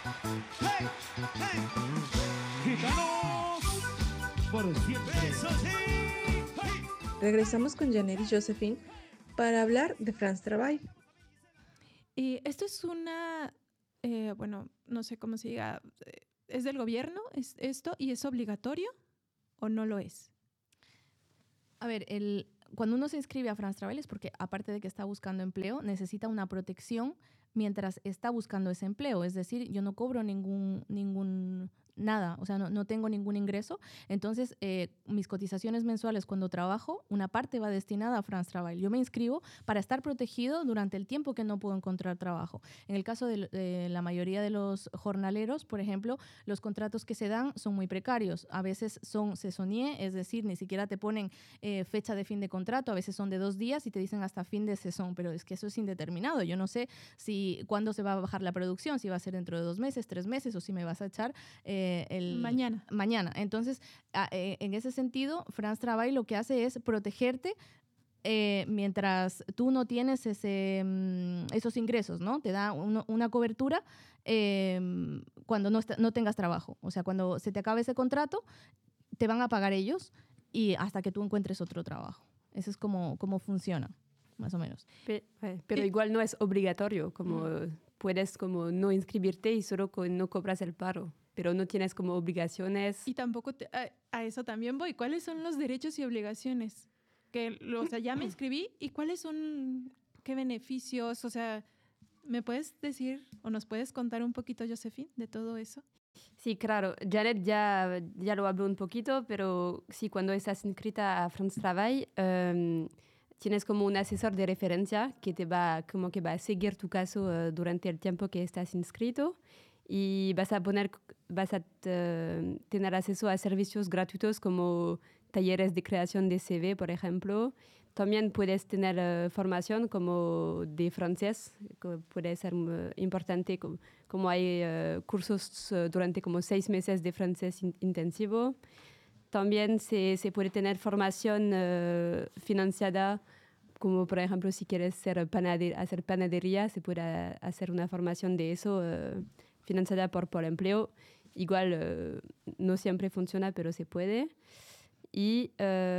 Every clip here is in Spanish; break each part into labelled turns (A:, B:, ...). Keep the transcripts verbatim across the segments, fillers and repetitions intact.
A: Hey, hey. Gitanos por siempre. Eso sí. Hey.
B: Regresamos con Janet y Josephine para hablar de France Travail.
C: Y esto es una, eh, bueno, no sé cómo se diga, ¿es del gobierno es esto y es obligatorio o no lo es?
D: A ver, el, cuando uno se inscribe a France Travail es porque, aparte de que está buscando empleo, necesita una protección mientras está buscando ese empleo. Es decir, yo no cobro ningún, ningún nada, o sea, no, no tengo ningún ingreso. Entonces, eh, mis cotizaciones mensuales cuando trabajo, una parte va destinada a France Travail. Yo me inscribo para estar protegido durante el tiempo que no puedo encontrar trabajo. En el caso de, de la mayoría de los jornaleros, por ejemplo, los contratos que se dan son muy precarios. A veces son saisonniers, es decir, ni siquiera te ponen eh, fecha de fin de contrato, a veces son de dos días y te dicen hasta fin de sesión, pero es que eso es indeterminado. Yo no sé si cuándo se va a bajar la producción, si va a ser dentro de dos meses, tres meses o si me vas a echar eh, el,
C: mañana.
D: mañana. Entonces, a, eh, en ese sentido, France Travail lo que hace es protegerte eh, mientras tú no tienes ese, um, esos ingresos, ¿no? Te da uno, una cobertura eh, cuando no, está, no tengas trabajo. O sea, cuando se te acabe ese contrato, te van a pagar ellos y hasta que tú encuentres otro trabajo. Eso es como, como funciona, más o menos.
E: Pero, pero igual no es obligatorio, como mm. puedes como no inscribirte y solo no cobras el paro, pero no tienes como obligaciones.
C: Y tampoco, te, a, a eso también voy. ¿Cuáles son los derechos y obligaciones? Que, o sea, ya me inscribí y ¿cuáles son, qué beneficios? O sea, ¿me puedes decir o nos puedes contar un poquito, Josephine, de todo eso?
E: Sí, claro. Janet ya, ya lo habló un poquito, pero sí, cuando estás inscrita a France Travail, um, tienes como un asesor de referencia que te va, como que va a seguir tu caso uh, durante el tiempo que estás inscrito y vas a poner, vas a uh, tener acceso a servicios gratuitos como talleres de creación de C V, por ejemplo. También puedes tener uh, formación como de francés, que puede ser uh, importante, como, como hay uh, cursos uh, durante como seis meses de francés in- intensivo. También se, se puede tener formación uh, financiada, como por ejemplo si quieres ser panader- hacer panadería, se puede hacer una formación de eso uh, financiada por, por empleo. Igual uh, no siempre funciona, pero se puede. Y,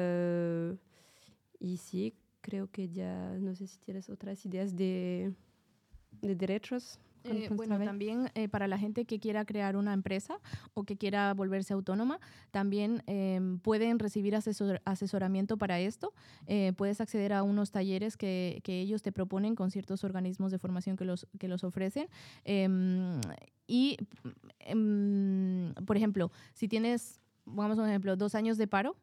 E: uh, y sí, creo que ya, no sé si tienes otras ideas de, de derechos.
D: Eh, bueno, también eh, para la gente que quiera crear una empresa o que quiera volverse autónoma, también eh, pueden recibir asesor, asesoramiento para esto. Eh, puedes acceder a unos talleres que, que ellos te proponen con ciertos organismos de formación que los, que los ofrecen. Eh, y, eh, por ejemplo, si tienes, pongamos un ejemplo, dos años de paro,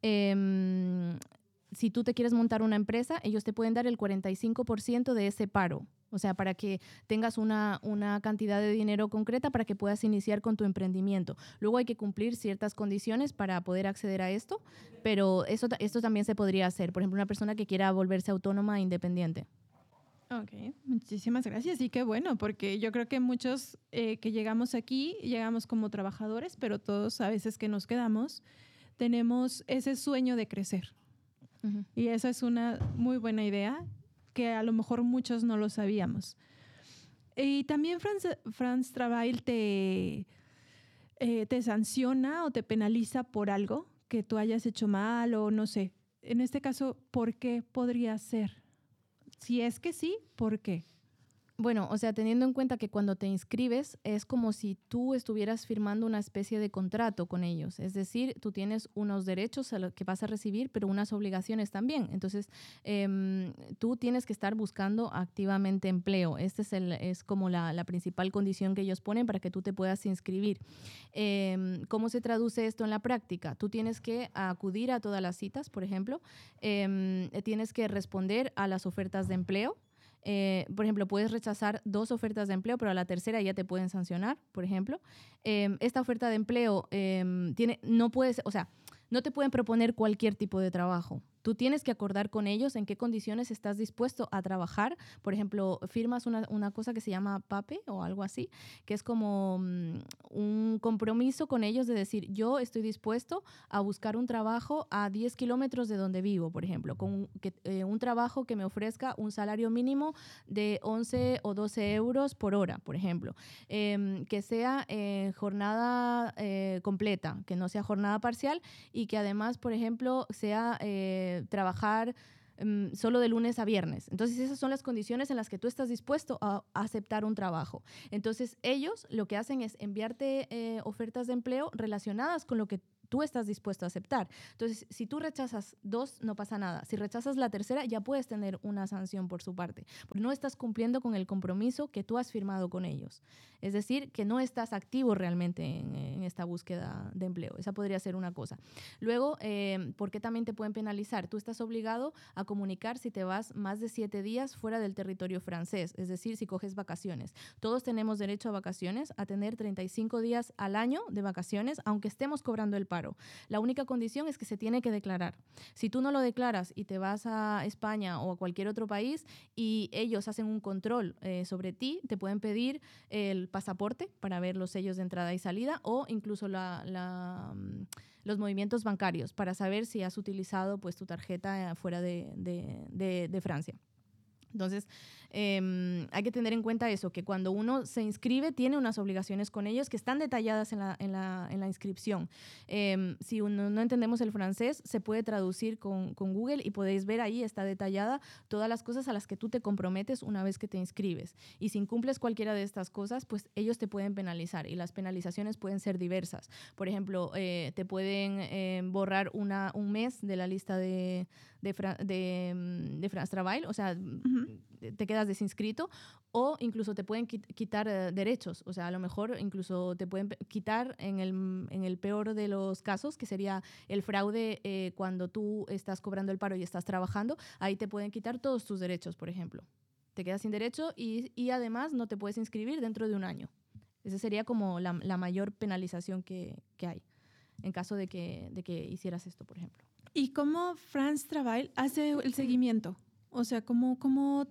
D: eh, si tú te quieres montar una empresa, ellos te pueden dar el cuarenta y cinco por ciento de ese paro. O sea, para que tengas una, una cantidad de dinero concreta para que puedas iniciar con tu emprendimiento. Luego hay que cumplir ciertas condiciones para poder acceder a esto, pero eso, esto también se podría hacer. Por ejemplo, una persona que quiera volverse autónoma e independiente.
C: Ok, muchísimas gracias. Y qué bueno, porque yo creo que muchos eh, que llegamos aquí, llegamos como trabajadores, pero todos a veces que nos quedamos, tenemos ese sueño de crecer. Uh-huh. Y esa es una muy buena idea, que a lo mejor muchos no lo sabíamos. Y también France, France Travail te, eh, te sanciona o te penaliza por algo que tú hayas hecho mal o no sé. En este caso, ¿por qué podría ser? Si es que sí, ¿por qué?
D: Bueno, o sea, teniendo en cuenta que cuando te inscribes es como si tú estuvieras firmando una especie de contrato con ellos. Es decir, tú tienes unos derechos a los que vas a recibir, pero unas obligaciones también. Entonces, eh, tú tienes que estar buscando activamente empleo. Esta es, el, es como la, la principal condición que ellos ponen para que tú te puedas inscribir. Eh, ¿Cómo se traduce esto en la práctica? Tú tienes que acudir a todas las citas, por ejemplo. Eh, tienes que responder a las ofertas de empleo. Eh, por ejemplo, puedes rechazar dos ofertas de empleo, pero a la tercera ya te pueden sancionar, por ejemplo. Eh, esta oferta de empleo eh, tiene, no puedes, o sea, no te pueden proponer cualquier tipo de trabajo. Tú tienes que acordar con ellos en qué condiciones estás dispuesto a trabajar. Por ejemplo, firmas una, una cosa que se llama PAPE o algo así, que es como um, un compromiso con ellos de decir, yo estoy dispuesto a buscar un trabajo a diez kilómetros de donde vivo, por ejemplo, con que, eh, un trabajo que me ofrezca un salario mínimo de once o doce euros por hora, por ejemplo, eh, que sea eh, jornada eh, completa, que no sea jornada parcial y que además, por ejemplo, sea... Eh, trabajar um, solo de lunes a viernes. Entonces, esas son las condiciones en las que tú estás dispuesto a, a aceptar un trabajo. Entonces, ellos lo que hacen es enviarte eh, ofertas de empleo relacionadas con lo que tú estás dispuesto a aceptar. Entonces, si tú rechazas dos, no pasa nada. Si rechazas la tercera, ya puedes tener una sanción por su parte, porque no estás cumpliendo con el compromiso que tú has firmado con ellos. Es decir, que no estás activo realmente en, en esta búsqueda de empleo. Esa podría ser una cosa. Luego, eh, ¿por qué también te pueden penalizar? Tú estás obligado a comunicar si te vas más de siete días fuera del territorio francés, es decir, si coges vacaciones. Todos tenemos derecho a vacaciones, a tener treinta y cinco días al año de vacaciones, aunque estemos cobrando el paro. La única condición es que se tiene que declarar. Si tú no lo declaras y te vas a España o a cualquier otro país y ellos hacen un control eh, sobre ti, te pueden pedir el pasaporte para ver los sellos de entrada y salida o incluso la, la, los movimientos bancarios para saber si has utilizado pues, tu tarjeta fuera de, de, de, de Francia. Entonces, eh, hay que tener en cuenta eso, que cuando uno se inscribe tiene unas obligaciones con ellos que están detalladas en la, en la, en la inscripción. Eh, si uno no entendemos el francés, se puede traducir con, con Google y podéis ver ahí, está detallada todas las cosas a las que tú te comprometes una vez que te inscribes. Y si incumples cualquiera de estas cosas, pues ellos te pueden penalizar y las penalizaciones pueden ser diversas. Por ejemplo, eh, te pueden eh, borrar una, un mes de la lista de, de, de, de France Travail, o sea, uh-huh. te quedas desinscrito o incluso te pueden quitar uh, derechos, o sea, a lo mejor incluso te pueden quitar en el, en el peor de los casos, que sería el fraude eh, cuando tú estás cobrando el paro y estás trabajando, ahí te pueden quitar todos tus derechos, por ejemplo. Te quedas sin derecho y, y además no te puedes inscribir dentro de un año. Esa sería como la, la mayor penalización que, que hay en caso de que, de que hicieras esto, por ejemplo.
C: ¿Y cómo France Travail hace el seguimiento? O sea, ¿cómo, cómo,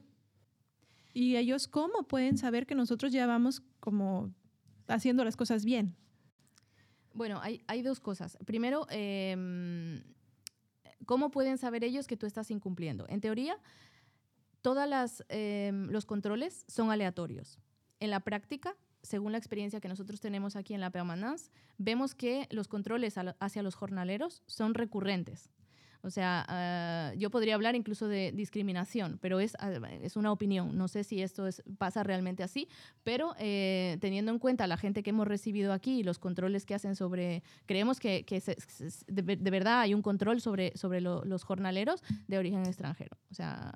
C: y ellos cómo pueden saber que nosotros ya vamos como haciendo las cosas bien?
D: Bueno, hay, hay dos cosas. Primero, eh, ¿cómo pueden saber ellos que tú estás incumpliendo? En teoría, todos eh, los controles son aleatorios. En la práctica, según la experiencia que nosotros tenemos aquí en la Permanence, vemos que los controles hacia los jornaleros son recurrentes. O sea, uh, yo podría hablar incluso de discriminación, pero es, uh, es una opinión. No sé si esto es, pasa realmente así, pero eh, teniendo en cuenta la gente que hemos recibido aquí y los controles que hacen sobre... Creemos que, que se, se, de, de verdad hay un control sobre, sobre lo, los jornaleros de origen extranjero. O sea,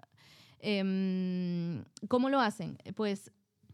D: eh, ¿cómo lo hacen? Pues...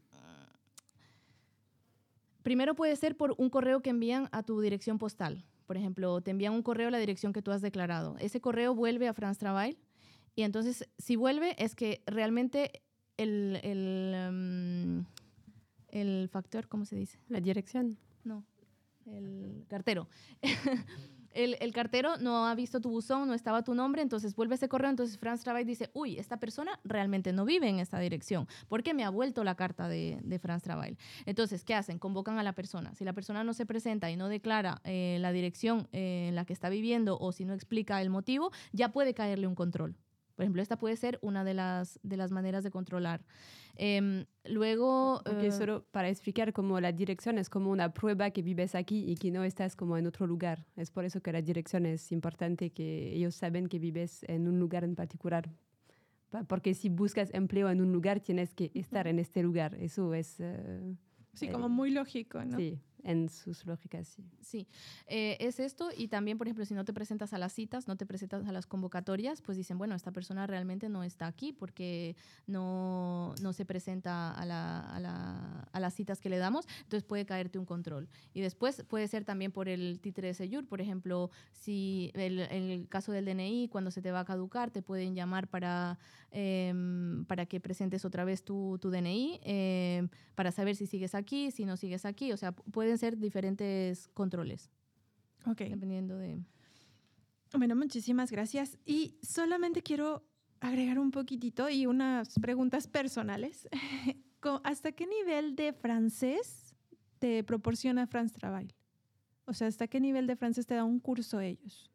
D: Primero puede ser por un correo que envían a tu dirección postal. Por ejemplo, te envían un correo a la dirección que tú has declarado. Ese correo vuelve a France Travail y entonces si vuelve es que realmente el, el, um, el factor, ¿cómo se dice?
E: La dirección.
D: No, el cartero. El, el cartero no ha visto tu buzón, no estaba tu nombre, entonces vuelve ese correo, entonces France Travail dice, uy, esta persona realmente no vive en esta dirección, porque me ha vuelto la carta de, de France Travail. Entonces, ¿qué hacen? Convocan a la persona. Si la persona no se presenta y no declara eh, la dirección eh, en la que está viviendo o si no explica el motivo, ya puede caerle un control. Por ejemplo, esta puede ser una de las, de las maneras de controlar. Eh, luego...
E: Porque
D: uh,
E: solo para explicar cómo la dirección es como una prueba que vives aquí y que no estás como en otro lugar. Es por eso que la dirección es importante, que ellos saben que vives en un lugar en particular. Porque si buscas empleo en un lugar, tienes que estar en este lugar. Eso es... Uh,
C: sí,
E: eh,
C: como muy lógico, ¿no?
E: Sí. En sus lógicas, sí.
D: Sí, eh, es esto. Y también, por ejemplo, si no te presentas a las citas, no te presentas a las convocatorias, pues dicen, bueno, esta persona realmente no está aquí porque no, no se presenta a, la, a, la, a las citas que le damos, entonces puede caerte un control. Y después puede ser también por el titre de séjour, por ejemplo, si el, en el caso del D N I, cuando se te va a caducar, te pueden llamar para, eh, para que presentes otra vez tu, tu D N I, eh, para saber si sigues aquí, si no sigues aquí, o sea, puede ser diferentes controles.
C: Ok.
D: Dependiendo de...
C: Bueno, muchísimas gracias. Y solamente quiero agregar un poquitito y unas preguntas personales. ¿Hasta qué nivel de francés te proporciona France Travail? O sea, ¿hasta qué nivel de francés te da un curso ellos?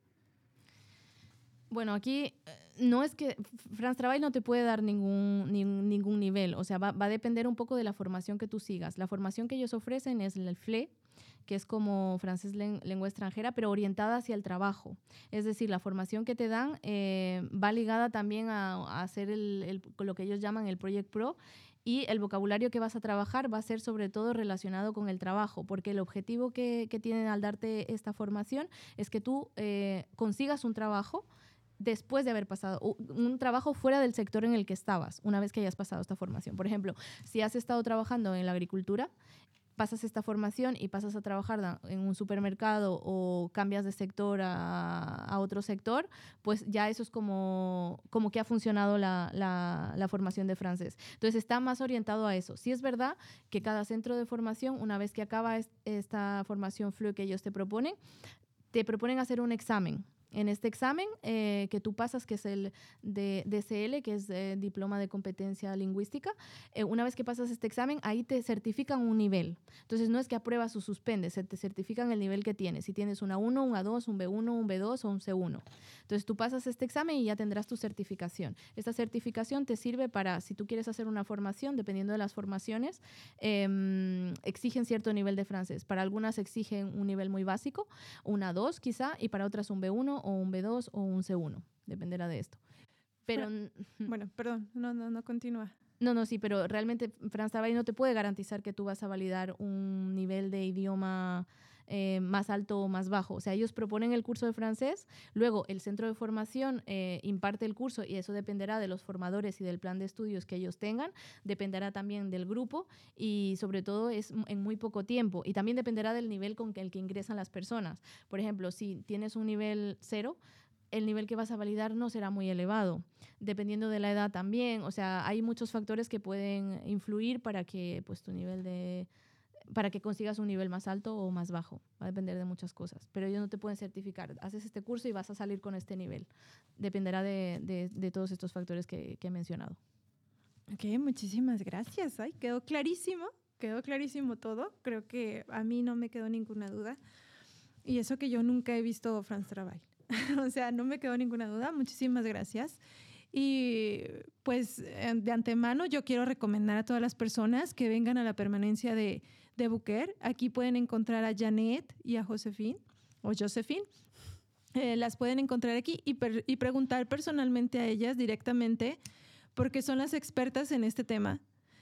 D: Bueno, aquí no es que France Travail no te puede dar ningún, ni, ningún nivel, o sea, va, va a depender un poco de la formación que tú sigas. La formación que ellos ofrecen es el F L E, que es como francés len, lengua extranjera, pero orientada hacia el trabajo. Es decir, la formación que te dan eh, va ligada también a, a hacer el, el, lo que ellos llaman el Project Pro, y el vocabulario que vas a trabajar va a ser sobre todo relacionado con el trabajo, porque el objetivo que, que tienen al darte esta formación es que tú eh, consigas un trabajo después de haber pasado un trabajo fuera del sector en el que estabas, una vez que hayas pasado esta formación. Por ejemplo, si has estado trabajando en la agricultura, pasas esta formación y pasas a trabajar en un supermercado o cambias de sector a, a otro sector, pues ya eso es como, como que ha funcionado la, la, la formación de francés. Entonces está más orientado a eso. Sí es verdad que cada centro de formación, una vez que acaba es, esta formación F L E que ellos te proponen, te proponen hacer un examen. En este examen eh, que tú pasas, que es el de D C L, que es eh, Diploma de Competencia Lingüística, eh, una vez que pasas este examen, ahí te certifican un nivel. Entonces, no es que apruebas o suspendes, te certifican el nivel que tienes. Si tienes un A uno, un A dos, un B uno, un B dos o un C uno. Entonces, tú pasas este examen y ya tendrás tu certificación. Esta certificación te sirve para, si tú quieres hacer una formación, dependiendo de las formaciones, eh, exigen cierto nivel de francés. Para algunas exigen un nivel muy básico, un A dos quizá, y para otras un B uno o un B dos o un C uno, dependerá de esto. Pero,
C: bueno, perdón, no, no, no continúa.
D: No, no, sí, pero realmente France Travail no te puede garantizar que tú vas a validar un nivel de idioma eh, más alto o más bajo. O sea, ellos proponen el curso de francés, luego el centro de formación eh, imparte el curso y eso dependerá de los formadores y del plan de estudios que ellos tengan, dependerá también del grupo y sobre todo es en muy poco tiempo y también dependerá del nivel con el que ingresan las personas. Por ejemplo, si tienes un nivel cero, el nivel que vas a validar no será muy elevado, dependiendo de la edad también. O sea, hay muchos factores que pueden influir para que pues, tu nivel de, para que consigas un nivel más alto o más bajo. Va a depender de muchas cosas, pero ellos no te pueden certificar. Haces este curso y vas a salir con este nivel. Dependerá de, de, de todos estos factores que, que he mencionado.
C: Ok, muchísimas gracias. Ay, quedó clarísimo, quedó clarísimo todo. Creo que a mí no me quedó ninguna duda. Y eso que yo nunca he visto France Travail. O sea, no me quedó ninguna duda. Muchísimas gracias. Y pues de antemano yo quiero recomendar a todas las personas que vengan a la permanencia de, de Buquer. Aquí pueden encontrar a Janet y a Josephine, o Josephine. Eh, las pueden encontrar aquí y, per, y preguntar personalmente a ellas directamente porque son las expertas en este tema.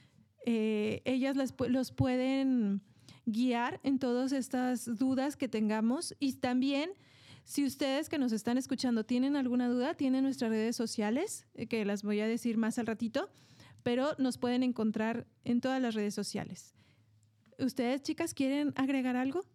C: Eh, ellas las, los pueden guiar en todas estas dudas que tengamos y también... Si ustedes que nos están escuchando tienen alguna duda, tienen nuestras redes sociales, que las voy a decir más al ratito, pero nos pueden encontrar en todas las redes sociales. ¿Ustedes, chicas, quieren agregar algo?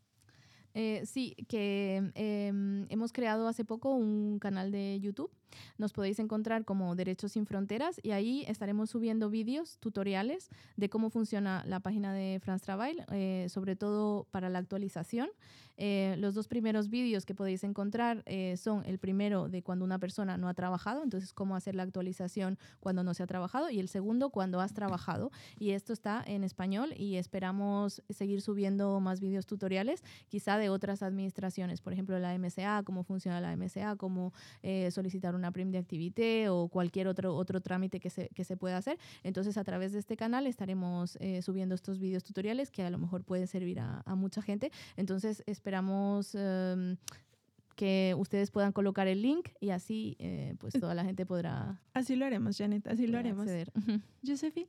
D: Eh, sí, que eh, hemos creado hace poco un canal de YouTube. Nos podéis encontrar como Derechos Sin Fronteras y ahí estaremos subiendo vídeos, tutoriales de cómo funciona la página de France Travail, eh, sobre todo para la actualización. Eh, los dos primeros vídeos que podéis encontrar eh, son el primero de cuando una persona no ha trabajado, entonces cómo hacer la actualización cuando no se ha trabajado, y el segundo cuando has trabajado. Y esto está en español y esperamos seguir subiendo más vídeos tutoriales, quizá de otras administraciones, por ejemplo la M C A, cómo funciona la M C A, cómo eh, solicitar una prime d'activité o cualquier otro, otro trámite que se, que se pueda hacer. Entonces a través de este canal estaremos eh, subiendo estos vídeos tutoriales que a lo mejor pueden servir a, a mucha gente. Entonces esperamos eh, que ustedes puedan colocar el link y así eh, pues toda la gente podrá...
C: Así lo haremos, Janet, así lo haremos.
D: Acceder.
C: Josephine.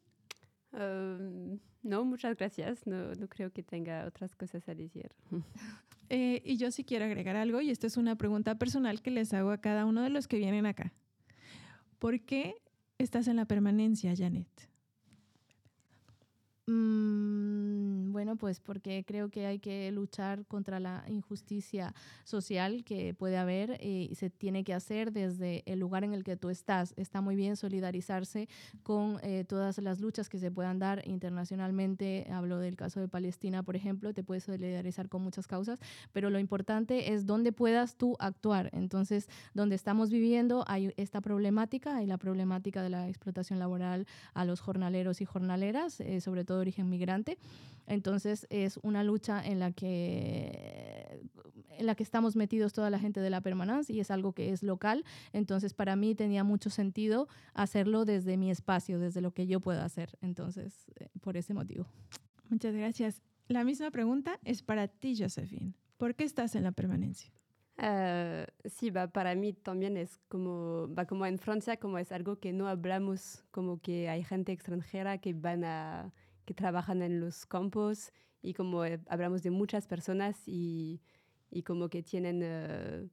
E: Uh, no, muchas gracias. No, no creo que tenga otras cosas a decir.
C: Eh, y yo sí quiero agregar algo, y esta es una pregunta personal que les hago a cada uno de los que vienen acá. ¿Por qué estás en la permanencia, Janet?
D: Mm, bueno, Bueno, pues porque creo que hay que luchar contra la injusticia social que puede haber eh, y se tiene que hacer desde el lugar en el que tú estás. Está muy bien solidarizarse con eh, todas las luchas que se puedan dar internacionalmente. Hablo del caso de Palestina, por ejemplo, te puedes solidarizar con muchas causas, pero lo importante es dónde puedas tú actuar. Entonces, donde estamos viviendo hay esta problemática, hay la problemática de la explotación laboral a los jornaleros y jornaleras, eh, sobre todo de origen migrante. Entonces es una lucha en la que en la que estamos metidos toda la gente de la permanencia y es algo que es local. Entonces para mí tenía mucho sentido hacerlo desde mi espacio, desde lo que yo puedo hacer. Entonces, eh, por ese motivo.
C: Muchas gracias. La misma pregunta es para ti, Josephine. ¿Por qué estás en la permanencia?
E: Uh, sí, bah, para mí también es como, bah, como en Francia, como es algo que no hablamos, como que hay gente extranjera que van a, que trabajan en los campos y como eh, hablamos de muchas personas y, y como que tienen uh,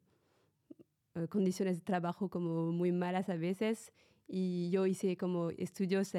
E: uh, condiciones de trabajo como muy malas a veces y yo hice como estudios